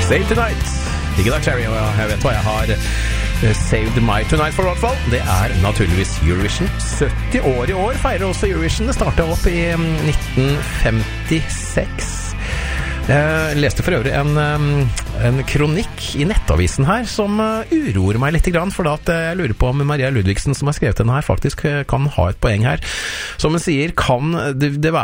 Save Tonight. Ikke da, Cherry, og jeg vet hva jeg har Saved My Tonight for, i hvert fall. Det naturligvis Eurovision. 70 år i år feirer også Eurovision. Det startet opp i 1956. Jeg leste for øvrig en kronikk i nettavisen her som uroer meg litt grann, for at jeg lurer på om Maria Ludvigsen som har skrevet denne her faktisk kan ha et poeng her. Som hun sier, kan det